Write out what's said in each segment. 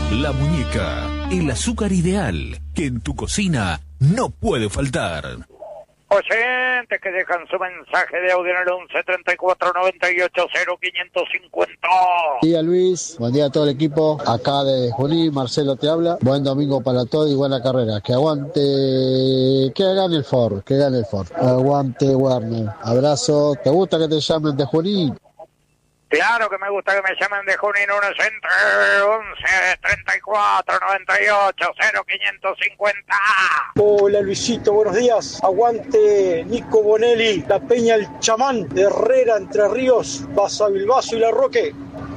La Muñeca, el azúcar ideal que en tu cocina no puede faltar. Oyentes que dejan su mensaje de audio en el 11 34 98 0550. Buen día, Luis, buen día a todo el equipo, acá de Junín, Marcelo te habla, buen domingo para todos y buena carrera, que aguante, que gane el Ford, aguante Warner, abrazo, ¿te gusta que te llamen de Junín? Claro que me gusta que me llamen de Junín, 11 34 98 0550. Hola Luisito, buenos días. Aguante Nico Bonelli, La Peña El Chamán, Herrera, Entre Ríos, Baza Bilbaso y La Roque.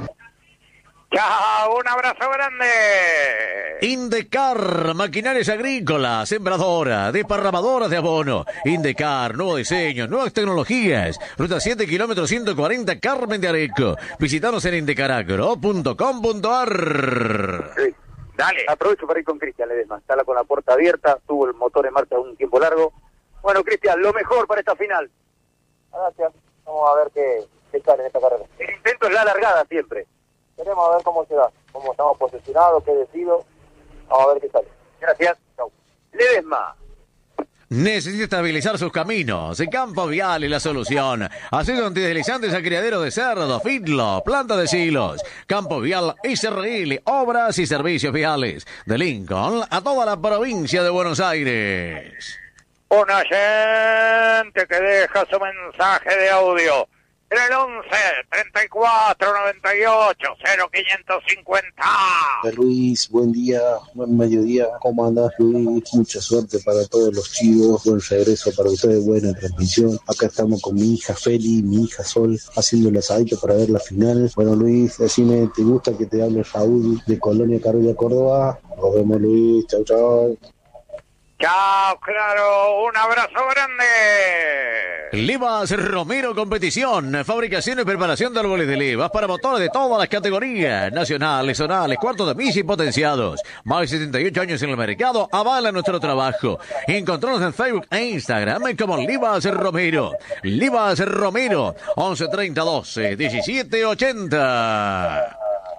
Chao, un abrazo grande. Indecar, maquinarias agrícolas, sembradora, desparramadoras de abono. Indecar, nuevo diseño, nuevas tecnologías. Ruta 7, kilómetro 140, Carmen de Areco. Visitanos en indecaragro.com.ar. Sí. Dale. Aprovecho para ir con Cristian Ledesma. Está con la puerta abierta, tuvo el motor en marcha un tiempo largo. Bueno, Cristian, lo mejor para esta final. Gracias. Vamos a ver qué sale en esta carrera. El intento es la largada siempre. Queremos ver cómo se da, cómo estamos posicionados, qué decido. Vamos a ver qué sale. Gracias. Chau. Ledesma. Necesita estabilizar sus caminos. En Campo Vial es la solución. Acceso antideslizantes a criadero de cerdo, fitlo, planta de silos. Campo Vial SRL, obras y servicios viales. De Lincoln a toda la provincia de Buenos Aires. Un oyente que deja su mensaje de audio en el 11 34 98 0550. Luis, buen día, buen mediodía, ¿cómo andás Luis? Mucha suerte para todos los chicos, buen regreso para ustedes, buena transmisión. Acá estamos con mi hija Feli, mi hija Sol, haciendo el asadito para ver la final. Bueno Luis, decime, ¿te gusta que te hable Raúl de Colonia Carulla, Córdoba? Nos vemos Luis, chau chau. Chao, claro, un abrazo grande. Livas Romero Competición, fabricación y preparación de árboles de levas para motores de todas las categorías, nacionales, zonales, cuartos de milla y potenciados. Más de 78 años en el mercado avala nuestro trabajo. Encontrarnos en Facebook e Instagram como Livas Romero. Livas Romero, 11 30 12 17 80.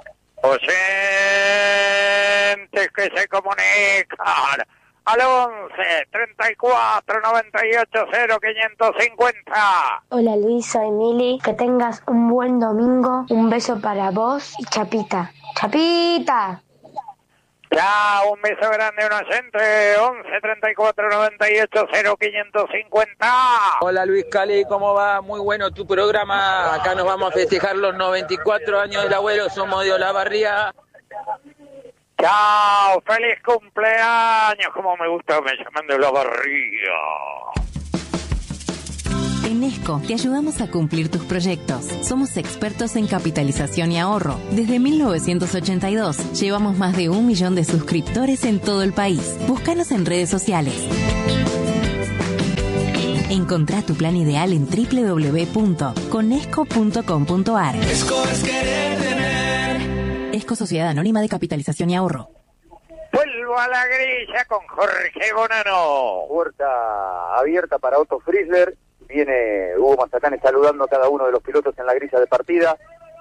Oyentes que se comunican al 11 34 98 0550. Hola Luis, soy Mili. Que tengas un buen domingo. Un beso para vos y Chapita. ¡Chapita! Chao, un beso grande, un oyente. 11 34 98 0550. Hola Luis Cali, ¿cómo va? Muy bueno tu programa. Acá nos vamos a festejar los 94 años del abuelo. Somos de Olavarría. Chao, feliz cumpleaños. Como me gusta que me llaman de Olavarría. En ESCO te ayudamos a cumplir tus proyectos. Somos expertos en capitalización y ahorro. Desde 1982 llevamos más de 1 millón de suscriptores en todo el país. Búscanos en redes sociales. Encontrá tu plan ideal en www.conesco.com.ar. ESCO es querer tener. ESCO Sociedad Anónima de Capitalización y Ahorro. Vuelvo a la grilla con Jorge Bonano. Puerta abierta para Otto Frizzler. Viene Hugo Mazacane saludando a cada uno de los pilotos en la grilla de partida.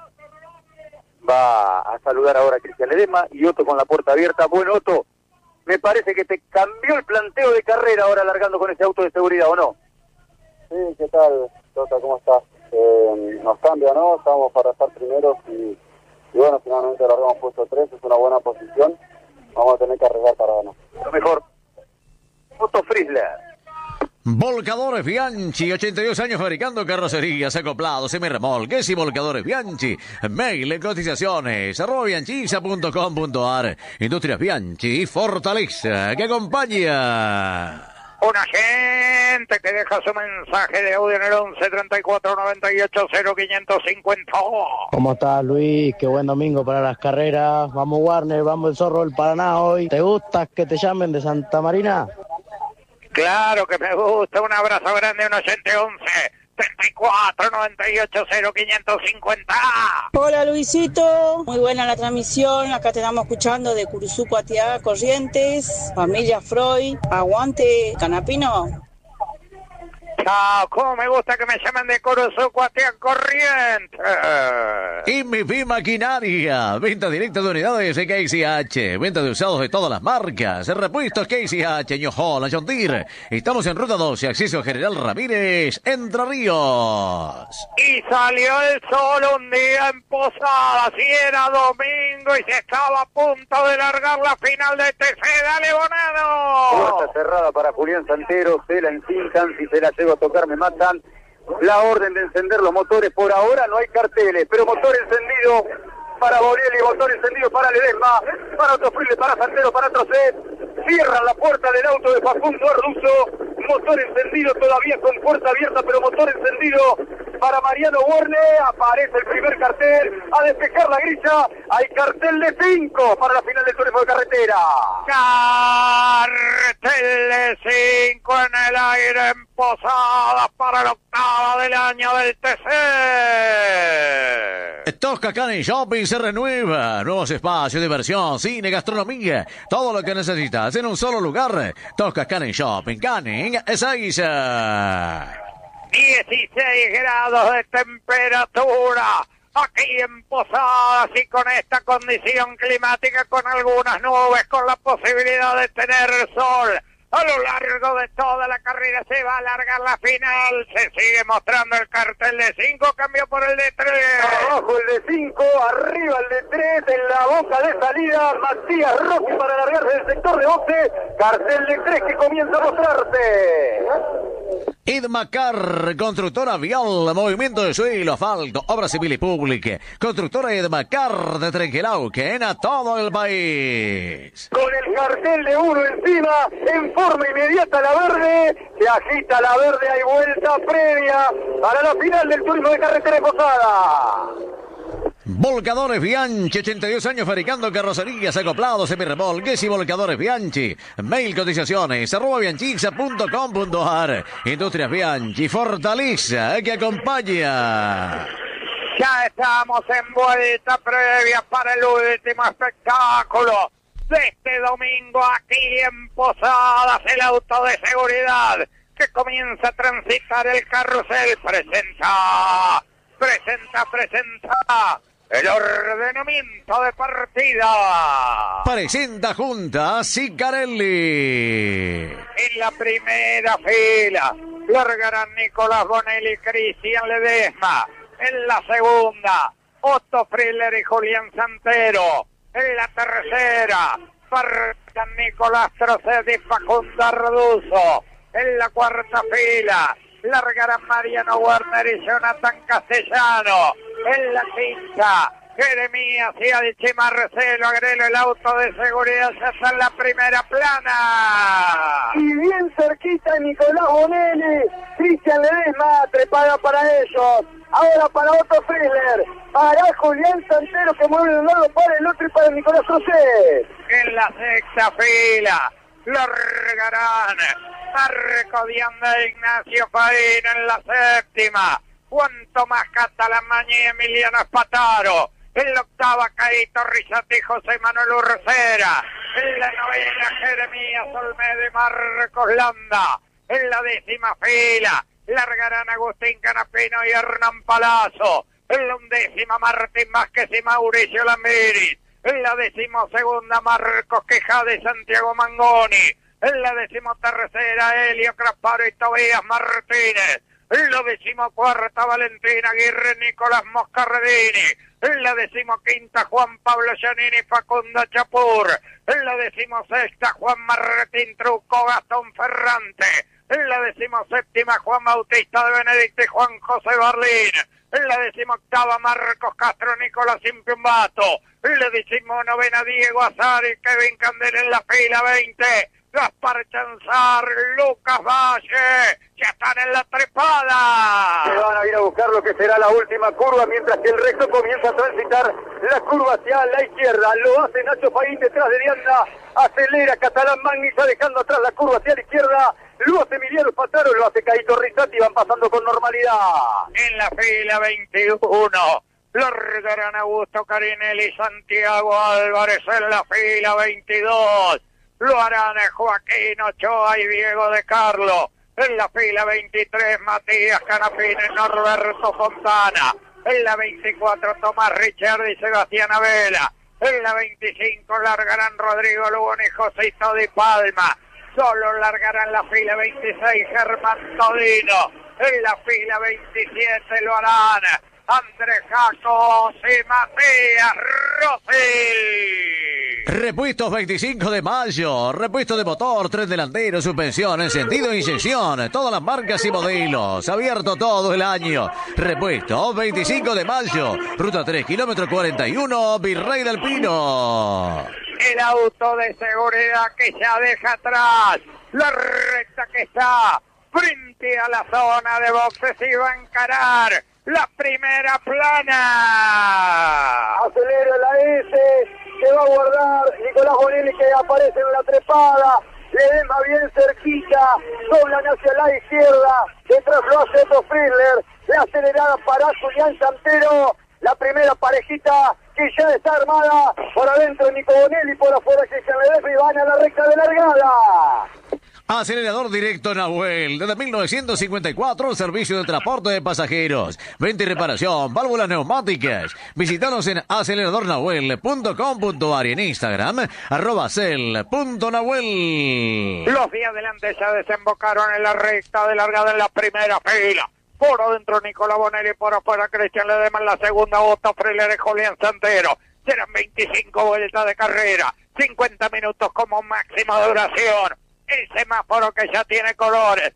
Va a saludar ahora a Cristian Ledesma y Otto con la puerta abierta. Bueno, Otto, me parece que te cambió el planteo de carrera ahora largando con ese auto de seguridad, ¿o no? Sí, ¿qué tal, Tota? ¿Cómo estás? Nos cambia, ¿no? Estamos para estar primeros y bueno, finalmente largamos puesto 3, es una buena posición. Vamos a tener que arriesgar para ganar. Lo mejor, Otto Frizzler. Volcadores Bianchi, 82 años fabricando carrocerías, acoplados, semirremolques y volcadores Bianchi. Mail en cotizaciones, @bianchisa.com.ar. Industrias Bianchi, Fortaleza, que acompaña. Una gente que deja su mensaje de audio en el 11 34 98 0550. ¿Cómo estás Luis? Qué buen domingo para las carreras. Vamos Warner, vamos el Zorro del Paraná hoy. ¿Te gusta que te llamen de Santa Marina? Claro que me gusta. Un abrazo grande, un oyente. 11 34 98 0550. Hola Luisito, muy buena la transmisión. Acá te estamos escuchando de Curuzú, Atiaga, Corrientes, familia Freud. Aguante Canapino. Chao, cómo me gusta que me llamen de Coruzuco a Corrientes. Y mi maquinaria, venta directa de unidades de Casey H, venta de usados de todas las marcas, repuestos Casey H, New Holland, John Deere. Estamos en Ruta 12, acceso General Ramírez, Entre Ríos. Y salió el sol un día en Posadas, y era domingo y se estaba a punto de largar la final de TC. ¡Dale, Bonano! Puerta cerrada para Julián Santero, se la encincan, si se la llego a tocar me matan. La orden de encender los motores, por ahora no hay carteles, pero motor encendido para Borelli, motor encendido para Ledesma, para Autofrile, para Santero, para Trocet. Cierran la puerta del auto de Facundo Arduzo, motor encendido todavía con puerta abierta, pero motor encendido para Mariano Warne. Aparece el primer cartel, a despejar la grilla, hay cartel de 5 para la final del turismo de carretera. Cartel de 5 en el aire en Posadas para la octava del año del TC. Tosca Canning Shopping se renueva. Nuevos espacios, diversión, cine, gastronomía. Todo lo que necesitas en un solo lugar. Tosca Canning Shopping. Canning Ezeiza. 16 grados de temperatura aquí en Posadas, y con esta condición climática, con algunas nubes, con la posibilidad de tener sol. A lo largo de toda la carrera se va a alargar la final. Se sigue mostrando el cartel de 5, cambió por el de 3. Abajo el de 5, arriba el de 3, en la boca de salida Matías Rossi para alargarse del sector de 11. Cartel de 3 que comienza a mostrarse. Edmacar, constructora vial, movimiento de suelo, asfalto, obra civil y pública. Constructora Edmacar de Trenquelauquen a todo el país. Con el cartel de 1 encima, en forma inmediata la verde, se agita la verde, hay vuelta previa para la final del turismo de carretera de Posada. Volcadores Bianchi, 82 años fabricando carrocerías, acoplados, semirremolques y volcadores Bianchi. Mail cotizaciones, @bianchixa.com.ar. Industrias Bianchi, fortaleza que acompaña. Ya estamos en vuelta previa para el último espectáculo de este domingo aquí en Posadas. El auto de seguridad que comienza a transitar el carrusel presenta el ordenamiento de partida. Presenta junta Sicarelli. En la primera fila largarán Nicolás Bonelli y Cristian Ledesma. En la segunda, Otto Friller y Julián Santero. En la tercera, partan Nicolás Trocet y Facundo Arduzo. En la cuarta fila largarán Mariano Warner y Jonathan Castellano. En la quinta, Jeremías y Alchi Marcelo. Agrelo, el auto de seguridad ya está en la primera plana. Y bien cerquita Nicolás Bonelli, Cristian Ledesma, trepada para ellos. Ahora para Otto Friller, para Julián Santero que mueve de un lado para el otro y para Nicolás José. En la sexta fila largarán Marco Dianda e Ignacio Faín. En la séptima, Juan Tomás Catalamaña y Emiliano Espataro. En la octava, Caíto Rizati y José Manuel Urcera. En la novena, Jeremías Olmedo y Marcos Landa. En la décima fila largarán Agustín Canapino y Hernán Palazzo. En la undécima, Martín Vázquez y Mauricio Lambiris. En la decimosegunda, Marcos Quejada y Santiago Mangoni. En la decimotercera, Helio Crasparo y Tobías Martínez. En la decimocuarta, Valentina Aguirre, Nicolás Moscarredini. En la decimoquinta, Juan Pablo Giannini y Facundo Chapur. En la decimosexta, Juan Martín Truco, Gastón Ferrante. En la decimoséptima, Juan Bautista de Benedicto y Juan José Barlín. En la decimoctava, Marcos Castro, Nicolás Impiumbato. En la decimonovena, Diego Azar y Kevin Candela. En la fila 20, Gaspar Chanzar, Lucas Valle, ya están en la trepada. Se van a ir a buscar lo que será la última curva, mientras que el resto comienza a transitar la curva hacia la izquierda. Lo hace Nacho Faín detrás de Dianda, acelera Catalán Magniza dejando atrás la curva hacia la izquierda. Lo hace Emiliano Pataro, lo hace Caíto Rizati, van pasando con normalidad. En la fila 21, largarán Augusto Carinelli y Santiago Álvarez. En la fila 22, lo harán Joaquín Ochoa y Diego de Carlo. En la fila 23, Matías Canapino y Norberto Fontana. En la 24, Tomás Richard y Sebastián Abela. En la 25 largarán Rodrigo Lugón y Josito Di Palma. Solo largarán la fila 26 Germán Todino. En la fila 27 lo harán Andrés Jacos y Matías Rossi. Repuestos 25 de mayo, repuesto de motor, tren delantero, suspensión, encendido e inyección, todas las marcas y modelos, abierto todo el año. Repuesto 25 de mayo, ruta 3, kilómetro 41, Virrey del Pino. El auto de seguridad que ya deja atrás la recta que está frente a la zona de boxes y va a encarar la primera plana. Acelera la S, se va a guardar Nicolás Bonelli que aparece en la trepada. Ledesma bien cerquita, doblan hacia la izquierda, detrás lo hace Otto Friedler, la acelerada para Julián Santero, la primera parejita que ya está armada, por adentro Nico Bonelli, por afuera Cristian Ledesma y van a la recta de largada. Acelerador directo Nahuel, desde 1954, servicio de transporte de pasajeros, venta y reparación, válvulas neumáticas. Visítanos en aceleradornahuel.com.ar y en Instagram, @cel.nahuel. Los de adelante ya desembocaron en la recta de largada en la primera fila. Por adentro Nicolás Bonelli, por afuera Cristian Ledesma, en la segunda Otto Friedler y Julián Santero. Serán 25 vueltas de carrera, 50 minutos como máxima duración. El semáforo que ya tiene colores,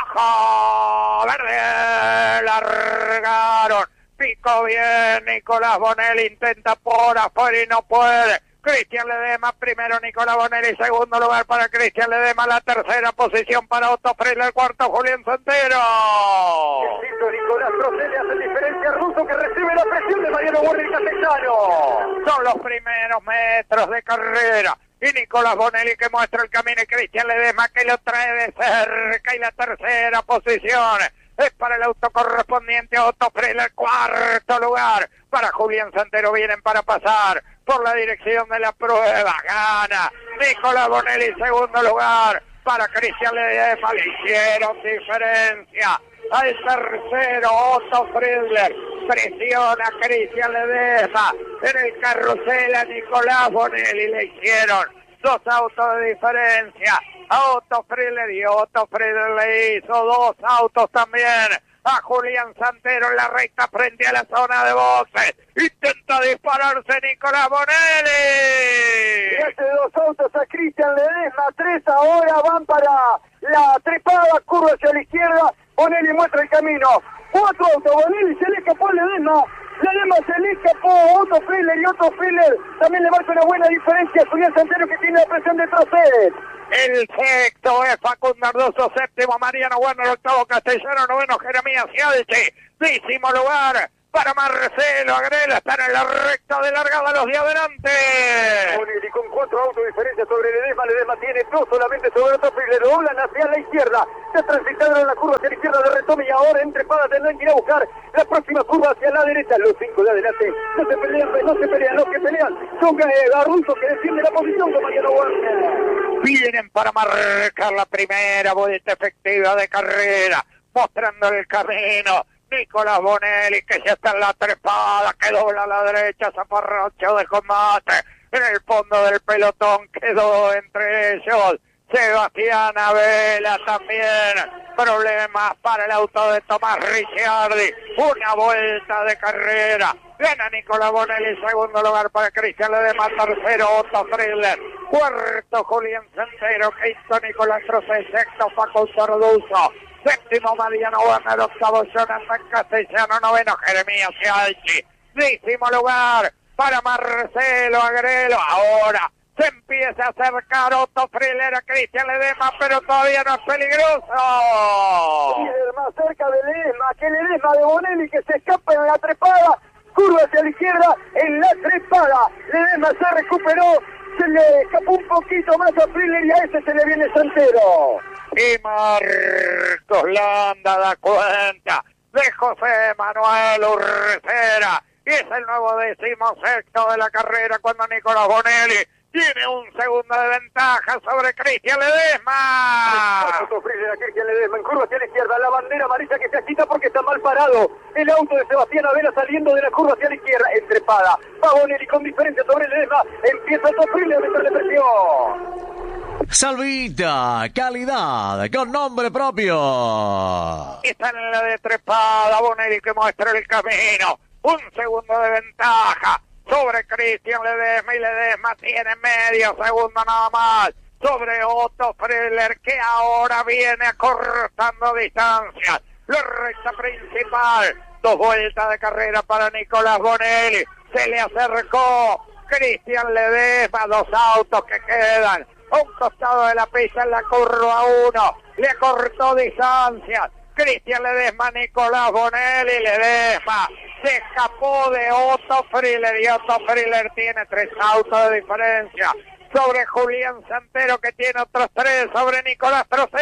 rojo, verde, largaron, picó bien Nicolás Bonelli, intenta por afuera y no puede. Cristian Ledesma primero, Nicolás Bonelli segundo lugar para Cristian Ledesma, la tercera posición para Otto Friedler, el cuarto Julián Santero. Nicolás procede, hace diferencia ruso que recibe la presión de Mariano Borri Castellano. Son los primeros metros de carrera. Y Nicolás Bonelli que muestra el camino y Cristian Ledesma que lo trae de cerca. Y la tercera posición es para el auto correspondiente a Otto Friedler, cuarto lugar. Para Julián Santero vienen para pasar por la dirección de la prueba. Gana Nicolás Bonelli, segundo lugar. Para Cristian Ledesma le hicieron diferencia. Al tercero Otto Friedler. Presiona Cristian Ledesma en el carrusel a Nicolás Bonelli, le hicieron 2 autos de diferencia a Otto Friedler y Otto Friedler le hizo 2 autos también a Julián Santero en la recta frente a la zona de boxes. Intenta dispararse Nicolás Bonelli. Y hace 2 autos a Cristian Ledesma, 3 ahora van para la trepada, curva hacia la izquierda, Bonelli muestra el camino. 4 autos, Bonelli se le escapó Ledesma se le escapó Otto Friedler y Otto Friedler también le marca una buena diferencia a Julián Santero que tiene la presión detrás de él. El sexto es Facundo Arduzo, séptimo Mariano Bueno, el octavo Castellano, noveno Jeremías Cialchi, 10º lugar para Marcelo Agrela, están en la recta de largada los de adelante. Bonelli con 4 autos de diferencia sobre Ledesma tiene 2 solamente sobre Otto Friedler, doblan hacia la izquierda, se transitaron en la curva hacia la izquierda de retome y ahora entre padas tendrán que ir a buscar la próxima curva hacia la derecha. Los 5 de adelante no se pelean, los que pelean son Garruzo que defiende la posición con Mariano Warner. Vienen para marcar la primera vuelta efectiva de carrera, mostrando el camino. Nicolás Bonelli que ya está en la trepada, que dobla a la derecha, zaparrocho de combate. En el fondo del pelotón quedó entre ellos Sebastián Abela también. Problemas para el auto de Tomás Ricciardi. Una vuelta de carrera. Gana Nicolás Bonelli, segundo lugar para Cristian Ledesma, tercero Otto Friedler, cuarto Julián Santero, quinto Nicolás Trocé, sexto Facundo Arduzo, séptimo Mariano Werner, octavo Jonathan Castellano, noveno Jeremías Cialchi, 10º lugar para Marcelo Agrelo. Ahora se empieza a acercar Otto Friedler a Cristian Ledesma, pero todavía no es peligroso. Líder más cerca de Ledesma, que Ledesma de Bonelli que se escapa en la trepada, curva hacia la izquierda, en la trepada, Ledesma se recuperó, se le escapó un poquito más a Friedler y a ese se le viene Santero. Y Marcos Landa da cuenta de José Manuel Urrecera, y es el nuevo 16º de la carrera cuando Nicolás Bonelli Tiene un segundo de ventaja sobre Cristian Ledesma. Otto Friedler a Cristian Ledesma en curva hacia la izquierda. La bandera amarilla que se agita porque está mal parado. El auto de Sebastián Avera saliendo de la curva hacia la izquierda. Entrepada. Va Bonelli con diferencia sobre Ledesma. Empieza Otto Friedler a meterle presión. Salvita, calidad, con nombre propio. Está en la de trepada. Bonelli que muestra el camino. Un segundo de ventaja sobre Cristian Ledesma, y Ledesma tiene medio segundo nada más sobre Otto Friedler, que ahora viene acortando distancias. La recta principal, 2 vueltas de carrera para Nicolás Bonelli. Se le acercó Cristian Ledesma, 2 autos que quedan a un costado de la pista en la curva 1. Le cortó distancias Cristian Ledesma, Nicolás Bonelli. Ledesma se escapó de Otto Friedler, y Otto Friedler tiene 3 autos de diferencia sobre Julián Santero, que tiene otros 3 sobre Nicolás Trocel.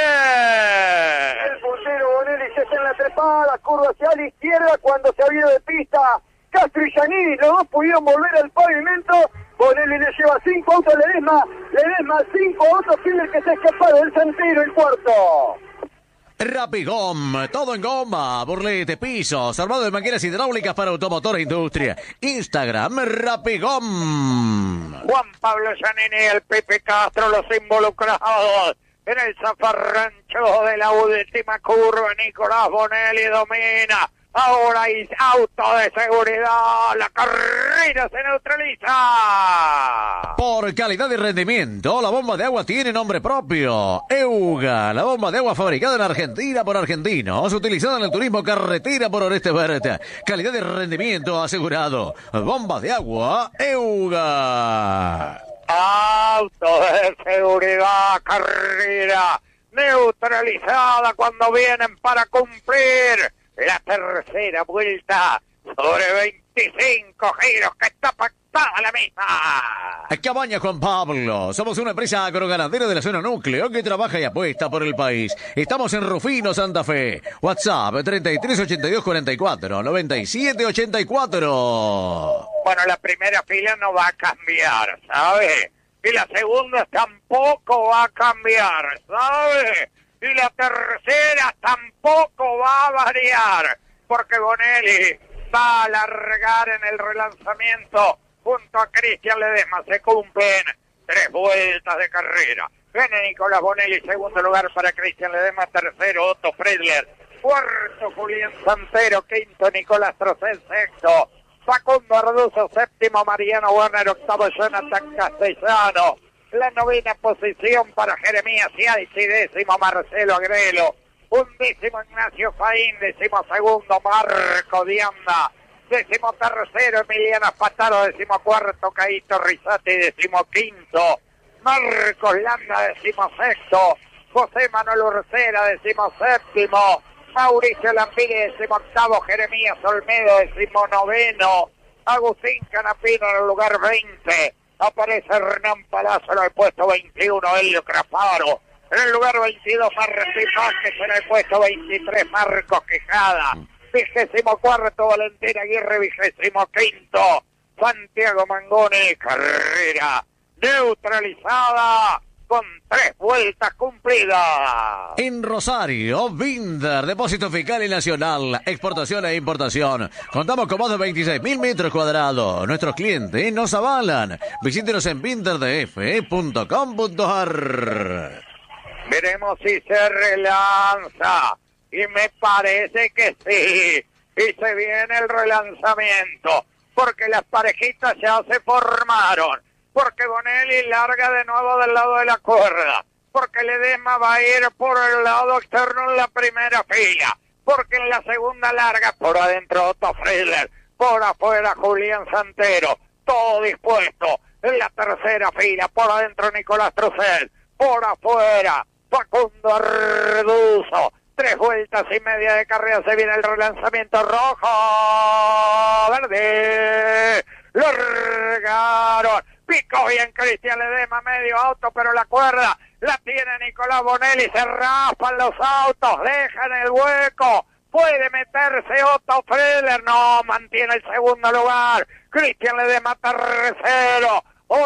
El puntero Bonelli se está en la trepada, curva hacia la izquierda cuando se ha ido de pista Castro y Giannini. Los dos pudieron volver al pavimento. Bonelli le lleva 5 autos a Ledesma. Ledesma 5 autos, Friedler que se ha escapado del Santero, el cuarto. Rapigom, todo en goma, burlete, pisos, armado de máquinas hidráulicas para automotor e industria. Instagram, Rapigom. Juan Pablo Giannini y el Pepe Castro, los involucrados en el zafarrancho de la última curva. Nicolás Bonelli domina. Ahora hay auto de seguridad. La carrera se neutraliza. Por calidad y rendimiento, la bomba de agua tiene nombre propio. Euga, la bomba de agua fabricada en Argentina por argentinos, utilizada en el turismo carretera por Oreste Berta. Calidad y rendimiento asegurado. Bomba de agua Euga. Auto de seguridad, carrera neutralizada cuando vienen para cumplir la tercera vuelta sobre 25 giros, que está pactada la misma. Cabaña Juan Pablo, somos una empresa agroganadera de la zona núcleo que trabaja y apuesta por el país. Estamos en Rufino, Santa Fe. WhatsApp 3382449784. Bueno, la primera fila no va a cambiar, ¿sabe? Y la segunda tampoco va a cambiar, ¿sabe? Y la tercera tampoco va a variar, porque Bonelli va a alargar en el relanzamiento junto a Cristian Ledesma. Se cumplen 3 vueltas de carrera. Viene Nicolás Bonelli, segundo lugar para Cristian Ledesma, tercero Otto Friedler, cuarto Julián Santero, quinto Nicolás Trocel, sexto Facundo Arduzo, séptimo Mariano Werner, octavo Jonathan Castellano. La novena posición para Jeremías Cialchi, décimo Marcelo Agrelo, undécimo Ignacio Faín, décimo segundo Marco Dianda, décimo tercero Emiliano Spataro, décimo cuarto Caíto Rizati, décimo quinto Marcos Landa, décimo sexto José Manuel Urcera, décimo séptimo Mauricio Lampini, décimo octavo Jeremías Olmedo, décimo noveno Agustín Canapino en el lugar 20. Aparece Hernán Palazzo en el puesto 21, Helio Crafaro. En el lugar 22, Martín Vázquez. En el puesto 23, Marcos Quijada. 24, Valentín Aguirre. 25, Santiago Mangoni. Carrera neutralizada con 3 vueltas cumplidas. En Rosario, Binder, depósito fiscal y nacional, exportación e importación. Contamos con más de 26.000 metros cuadrados. Nuestros clientes nos avalan. Visítenos en binderdf.com.ar. Veremos si se relanza. Y me parece que sí. Y se viene el relanzamiento. Porque las parejitas ya se formaron. Porque Bonelli larga de nuevo del lado de la cuerda, porque Ledesma va a ir por el lado externo en la primera fila, porque en la segunda larga por adentro Otto Friedler, por afuera Julián Santero, todo dispuesto. En la tercera fila por adentro Nicolás Trocel, por afuera Facundo Arduzo. 3 vueltas y media de carrera, se viene el relanzamiento rojo, verde, largaron. Picó bien Cristian Ledesma, medio auto, pero la cuerda la tiene Nicolás Bonelli. Se raspan los autos, dejan el hueco. Puede meterse Otto Friedler. No, mantiene el segundo lugar. Cristian Ledesma tercero. Otto Friedler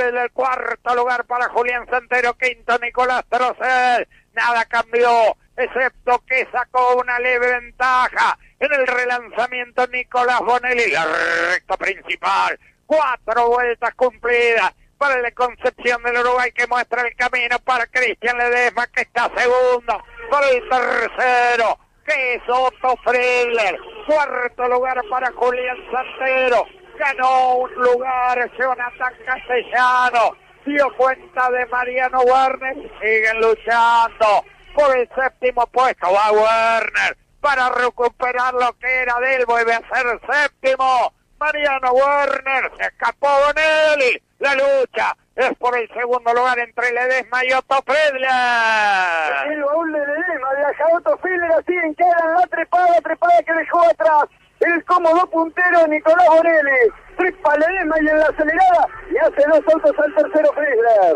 Friedler, cuarto lugar para Julián Santero, quinto Nicolás Trocel. Nada cambió, excepto que sacó una leve ventaja en el relanzamiento Nicolás Bonelli. La recta principal, 4 vueltas cumplidas para la Concepción del Uruguay, que muestra el camino para Cristian Ledesma, que está segundo, para el tercero, que es Otto Friedler. Cuarto lugar para Julián Santero. Ganó un lugar Jonathan Castellano. Dio cuenta de Mariano Werner. Siguen luchando por el séptimo puesto. Va Werner para recuperar lo que era de él. Vuelve a ser séptimo. Mariano Werner. Se escapó Bonelli. La lucha es por el segundo lugar entre Ledesma y Otto Friedler. El baúl de Ledesma, viaja Otto Friedler, así en queda la trepada que dejó atrás el cómodo puntero Nicolás Bonelli. Trepa Ledesma y en la acelerada y hace 2 autos al tercero Friedler.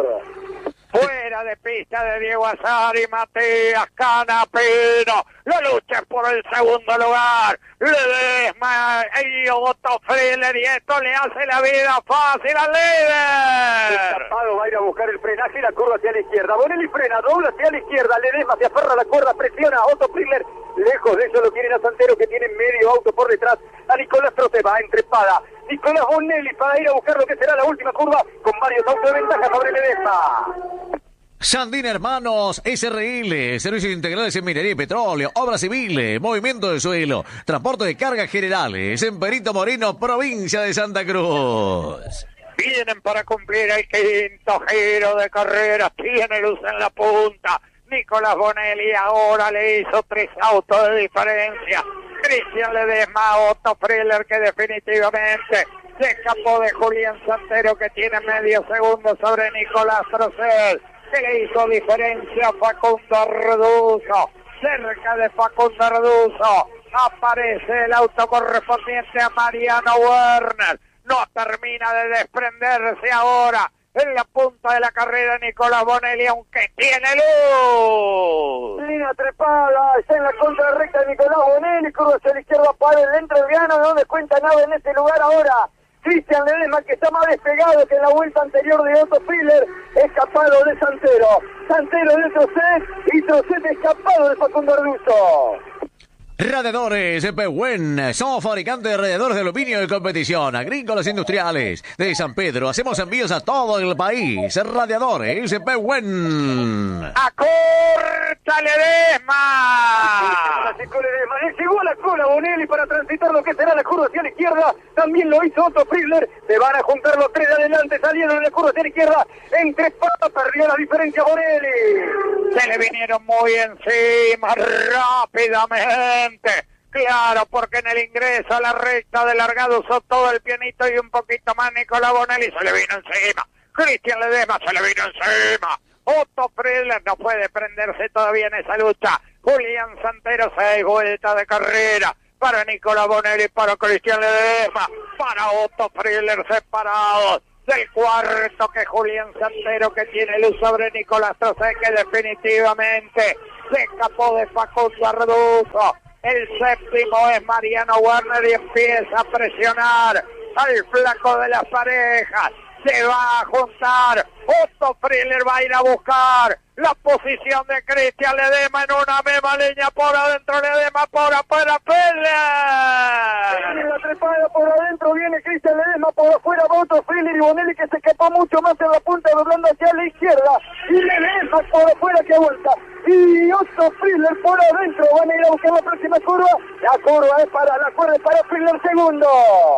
Fuera de pista de Diego Azar y Matías Canapino. La lucha es por el segundo lugar. Ledesma y Otto Friedler, y esto le hace la vida fácil al líder. Escapado va a ir a buscar el frenaje y la curva hacia la izquierda. Bonelli frena, dobla hacia la izquierda. Ledesma se aferra a la cuerda, presiona. Otto Friedler, lejos de eso lo quieren a Santero, que tiene medio auto por detrás. A Nicolás Trote va entrepada. Nicolás Bonelli para ir a buscar lo que será la última curva con varios autos de ventaja sobre Ledesma. Sandín Hermanos, SRL, Servicios Integrales en Minería y Petróleo, Obras Civiles, Movimiento de Suelo, Transporte de Cargas Generales, en Perito Moreno, provincia de Santa Cruz. Vienen para cumplir el quinto giro de carrera, tiene luz en la punta. Nicolás Bonelli ahora le hizo 3 autos de diferencia. Cristian Ledesma, Otto Friedler, que definitivamente se escapó de Julián Santero, que tiene medio segundo sobre Nicolás Trocel, que le hizo diferencia a Facundo Reduzo. Cerca de Facundo Reduzo aparece el auto correspondiente a Mariano Werner. No termina de desprenderse ahora en la punta de la carrera Nicolás Bonelli, aunque tiene luz. Línea trepada, está en la contrarrecta de Nicolás Bonelli, curva hacia la izquierda para el entrerriano, no descuenta nada en este lugar ahora. Cristian Ledesma, que está más despegado que en la vuelta anterior de Otto Friedler, escapado de Santero. Santero de Trocet y Trocet escapado de Facundo Arduzo. Radiadores Pehuen, somos fabricantes de radiadores de aluminio de competición, agrícolas industriales. De San Pedro hacemos envíos a todo el país. Radiadores Pehuen. ¡Acorta Ledesma! Le llegó a la cola Bonelli para transitar lo que será la curva hacia la izquierda. También lo hizo Otto Friedler. Se van a juntar los 3 de adelante, salieron en la curva hacia la izquierda. Entre patas perdió la diferencia Bonelli. Se le vinieron muy encima rápidamente. Claro, porque en el ingreso a la recta de largada usó todo el pianito y un poquito más Nicolás Bonelli. Se le vino encima. Cristian Ledesma se le vino encima. Otto Friedler no puede prenderse todavía en esa lucha. Julián Santero, 6 vueltas de carrera para Nicolás Bonelli, para Cristian Ledesma, para Otto Friedler, separados del cuarto, que Julián Santero, que tiene luz sobre Nicolás Trocet, que definitivamente se escapó de Facundo Arduzo. El séptimo es Mariano Werner y empieza a presionar al flaco de las parejas. Se va a juntar. Otto Friedler va a ir a buscar la posición de Cristian Ledesma en una misma línea por adentro. Ledesma por afuera. En la trepada por adentro viene Cristian Ledesma, por afuera Otto Friedler y Bonelli, que se escapó mucho más en la punta, doblando hacia la izquierda. Y Ledesma por afuera, que vuelta. Y Otto Friedler por adentro. Van a ir a buscar la próxima curva. La curva es para la cuerda para Friedler, segundo.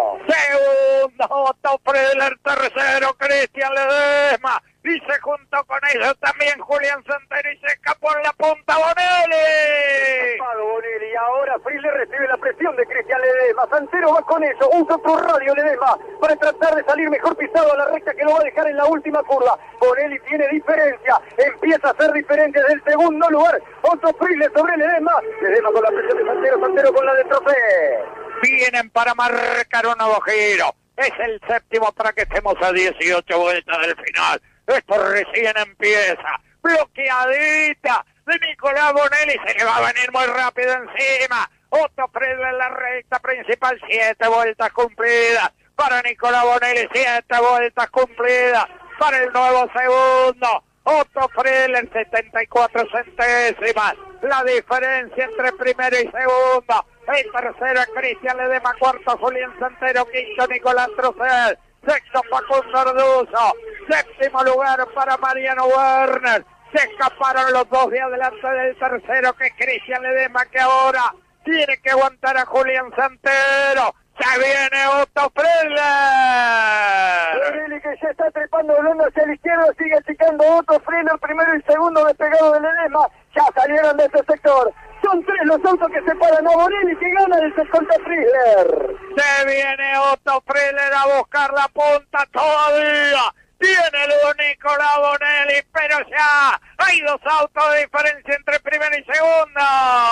Otto Friedler, tercero Cristian Ledesma. Y se juntó con ellos también Julián Santero y se escapó en la punta Bonelli. Bonelli, ahora Friedler recibe la presión de Cristian Ledesma. Santero va con eso, usa otro radio Ledesma para tratar de salir mejor pisado a la recta, que lo va a dejar en la última curva. Bonelli tiene diferencia, empieza a ser diferente desde el segundo lugar. Otto Friedler sobre Ledesma. Ledesma con la presión de Santero, Santero con la de Trocet. Vienen para marcar un nuevo giro. Es el séptimo para que estemos a 18 vueltas del final. Esto recién empieza. Bloqueadita de Nicolás Bonelli. Se le va a venir muy rápido encima. Otto Friedler en la recta principal. 7 vueltas cumplidas para Nicolás Bonelli. 7 vueltas cumplidas. para el nuevo segundo. Otto Friedler, 74 centésimas. La diferencia entre primero y segundo. El tercero es Cristian Ledesma, cuarto Julián Santero, quinto Nicolás Trocel, sexto Facundo Arduzo, séptimo lugar para Mariano Werner. Se escaparon los dos de adelante del tercero, que es Cristian Ledesma, que ahora tiene que aguantar a Julián Santero. ¡Se viene Otto Friedler! Bonelli, que ya está trepando, volando hacia la izquierda, sigue achicando Otto Friedler, primero y segundo despegado de Ledesma. Ya salieron de este sector. Son tres los autos que separan a Bonelli, que gana el contra Friedler. Se viene Otto Friedler a buscar la punta todavía. Tiene Ludo Nicolás Bonelli, pero ya hay dos autos de diferencia entre primero y segundo.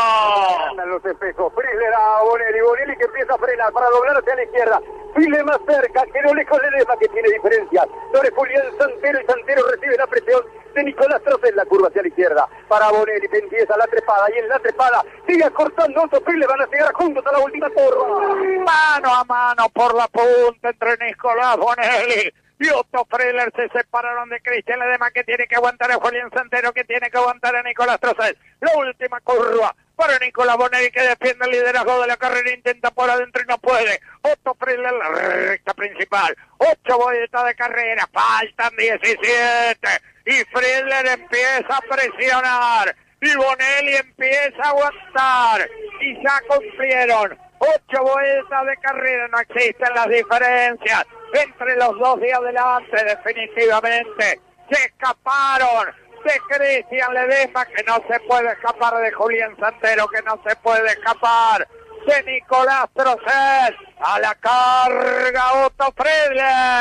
Andan los espejos. Friedler a Bonelli. Bonelli que empieza a frenar para doblar hacia la izquierda. Friedler más cerca, quedó lejos Ledesma, que tiene diferencia. Sobre Julián Santero, y Santero recibe la presión de Nicolás Trocel en la curva hacia la izquierda. Para Bonelli, que empieza la trepada, y en la trepada sigue cortando Otto Friedler. Van a llegar juntos a la última curva. Mano a mano por la punta entre Nicolás Bonelli y Otto Friedler. Se separaron de Cristian Ledesma, que tiene que aguantar a Julián Santero, que tiene que aguantar a Nicolás Trocel. La última curva para Nicolás Bonelli, que defiende el liderazgo de la carrera, intenta por adentro y no puede. Otto Friedler, la recta principal, 8 vueltas de carrera, faltan 17, y Friedler empieza a presionar, y Bonelli empieza a aguantar, y ya cumplieron 8 vueltas de carrera. No existen las diferencias entre los dos de adelante. Definitivamente se escaparon de Cristian Ledesma, que no se puede escapar de Julián Santero, que no se puede escapar de Nicolás Trocel. A la carga Otto Friedler.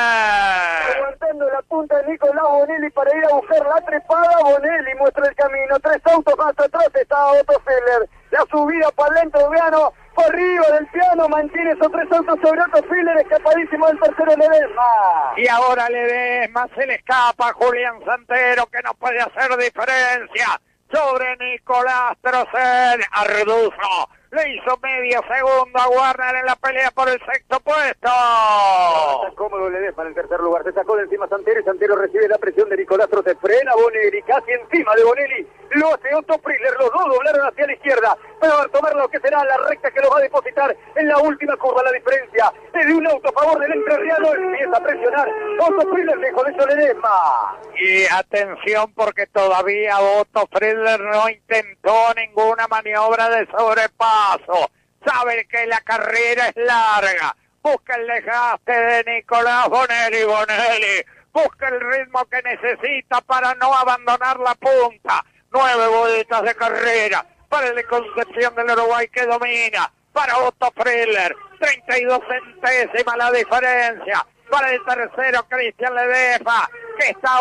Aguantando la punta de Nicolás Bonelli para ir a buscar la trepada. Bonelli muestra el camino. 3 autos más atrás está Otto Friedler. La subida para adentro de Gano. Por arriba del piano mantiene esos 3 autos sobre Otto Friedler, escapadísimo del tercero Ledesma. Y ahora Ledesma se le escapa a Julián Santero, que no puede hacer diferencia sobre Nicolás Trocel. Arduzo le hizo medio segundo a Warner en la pelea por el sexto puesto. Está cómodo Ledesma en el tercer lugar. Se sacó de encima Santero, y Santero recibe la presión de Nicolás Trocel. Frena Bonelli, casi encima de Bonelli. Lo hace Otto Friedler. Los dos doblaron hacia la izquierda, pero a tomar lo que será la recta que lo va a depositar en la última curva. La diferencia es de un auto a favor del entrerriano. Empieza a presionar Otto Friedler, lejos de eso Ledesma. Y atención, porque todavía Otto Friedler no intentó ninguna maniobra de sobrepaso. Sabe que la carrera es larga. Busca el desgaste de Nicolás Bonelli. Bonelli busca el ritmo que necesita para no abandonar la punta. 9 vueltas de carrera para el de Concepción del Uruguay, que domina. Para Otto Friedler, 32 centésimas la diferencia. Para el tercero, Cristian Ledesma, que está a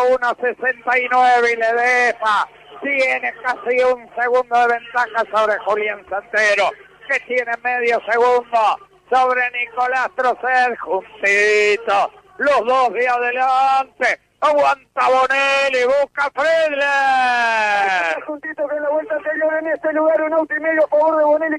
1.69, y Ledesma tiene casi un segundo de ventaja sobre Julián Santero, que tiene medio segundo sobre Nicolás Trocel. Juntito, los dos de adelante. Aguanta Bonelli, busca Friedler. Juntito que en la vuelta anterior en este lugar, un auto y medio a favor de Bonelli.